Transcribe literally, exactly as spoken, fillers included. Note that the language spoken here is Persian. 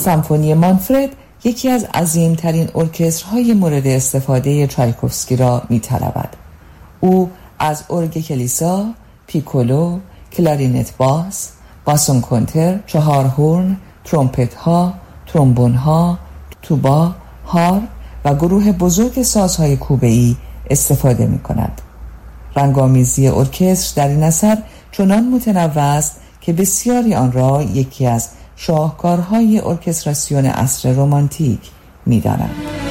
سمفونی مانفرد یکی از عظیمترین ارکسترهای مورد استفاده چایکوفسکی را می‌طلبد. او از ارگ کلیسا، پیکولو، کلارینت باس، باسون کنتر، چهار هورن، ترومپت ها، ترومبون ها، توبا، هارپ و گروه بزرگ سازهای کوبه‌ای استفاده می‌کند. رنگامیزی ارکستر در این اثر چنان متنوع است که بسیاری آن را یکی از شاهکارهای ارکستراسیون عصر رمانتیک می‌دانند.